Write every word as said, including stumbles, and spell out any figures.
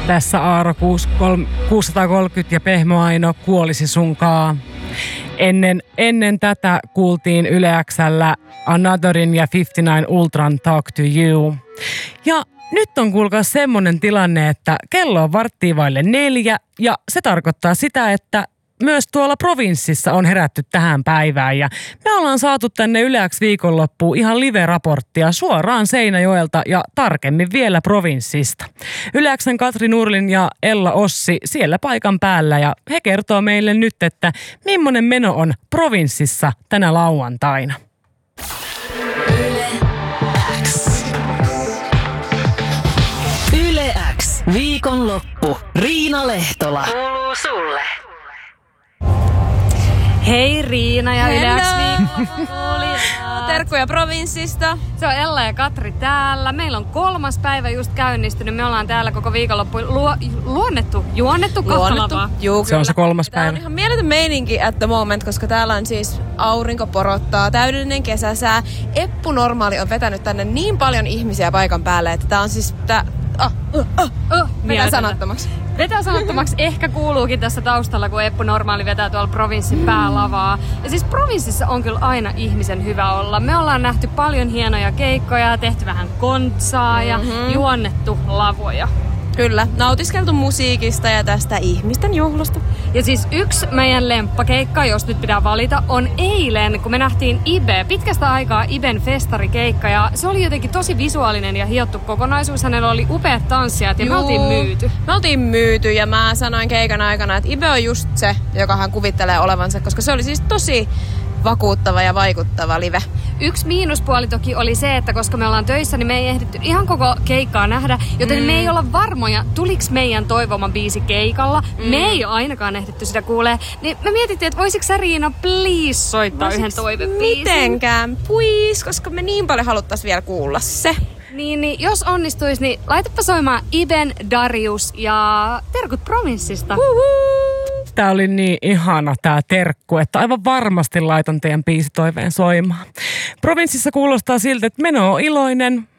Tässä Aaro kuusisataakolmekymmentä ja Pehmo Aino Kuolisi sunkaa. Ennen, ennen tätä kuultiin Yle X:llä Anotherin ja viisikymmentäyhdeksän Ultran Talk to You. Ja nyt on kuulkaa semmonen tilanne, että kello on varttia vaille neljä ja se tarkoittaa sitä, että myös tuolla provinssissa on herätty tähän päivään ja me ollaan saatu tänne Yle X viikonloppuun ihan live-raporttia suoraan Seinäjoelta ja tarkemmin vielä provinssista. Yle X:n Katri Nurlin ja Ella Ossi siellä paikan päällä ja he kertoo meille nyt, että millainen meno on provinssissa tänä lauantaina. Yle X. Yle X. Viikonloppu. Riina Lehtola. Kuuluu sulle. Hei Riina ja Yle X Terkkuja provinssista. Se on Ella ja Katri täällä. Meillä on kolmas päivä just käynnistynyt. Me ollaan täällä koko viikonloppu luo, luonnettu, juonnettu Luonnettu. Juu, se on se kolmas Tää päivä. on ihan mieletön meininki at the moment, koska täällä on siis aurinko porottaa, täydellinen kesäsää. Eppu Normaali on vetänyt tänne niin paljon ihmisiä paikan päälle, että tää on siis... Tää, oh, oh, oh, oh, vetää sanattomaksi. Vetää sanottomaksi ehkä kuuluukin tässä taustalla, kun Eppu Normaali vetää tuolla provinssin päälavaa. Ja siis provinssissa on kyllä aina ihmisen hyvä olla. Me ollaan nähty paljon hienoja keikkoja, tehty vähän kontsaa ja mm-hmm. juonnettu lavoja. Kyllä, nautiskeltu musiikista ja tästä ihmisten juhlasta. Ja siis yksi meidän lemppakeikka, jos nyt pitää valita, on eilen, kun me nähtiin Ibe. Pitkästä aikaa Iben festarikeikka ja se oli jotenkin tosi visuaalinen ja hiottu kokonaisuus. Hänellä oli upeat tanssijat ja Juu, me oltiin myyty. Me oltiin myyty ja mä sanoin keikan aikana, että Ibe on just se, joka hän kuvittelee olevansa, koska se oli siis tosi vakuuttava ja vaikuttava live. Yksi miinuspuoli toki oli se, että koska me ollaan töissä, niin me ei ehditty ihan koko keikkaa nähdä, joten mm. me ei olla varmoja, tuliks meidän toivoma biisi keikalla. Mm. Me ei ole ainakaan ehditty sitä kuulee. Niin me mietittiin, että voisitko sä Riina please soittaa Voisiks yhden toivebiisin? Mitenkään, please, koska me niin paljon haluttais vielä kuulla se. Niin, niin jos onnistuisi, niin laitapa soimaan Iben, Darius ja terkut provinssista. Uhuhu. Tää oli niin ihana tää terkku, että aivan varmasti laitan teidän biisitoiveen soimaan. Provinssissa kuulostaa siltä, että meno on iloinen,